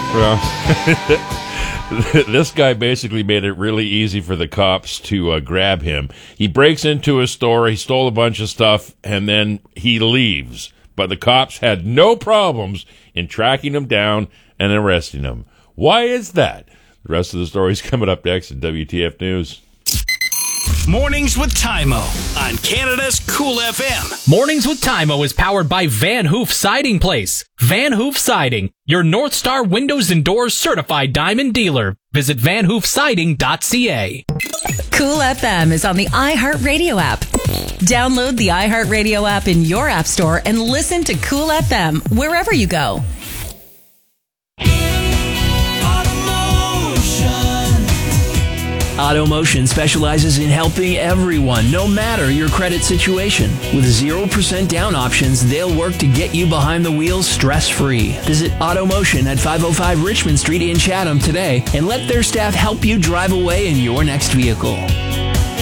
Well, this guy basically made it really easy for the cops to grab him. He breaks into a store, he stole a bunch of stuff, and then he leaves. But the cops had no problems in tracking him down and arresting him. Why is that? The rest of the story is coming up next at WTF News. Mornings with Tymo on Canada's Cool FM. Mornings with Tymo is powered by Van Hoof Siding Place. Van Hoof Siding, your North Star Windows and Doors certified diamond dealer. Visit vanhoofsiding.ca. Cool FM is on the iHeartRadio app. Download the iHeartRadio app in your app store and listen to Cool FM wherever you go. AutoMotion specializes in helping everyone, no matter your credit situation. With 0% down options, they'll work to get you behind the wheel stress-free. Visit AutoMotion at 505 Richmond Street in Chatham today and let their staff help you drive away in your next vehicle.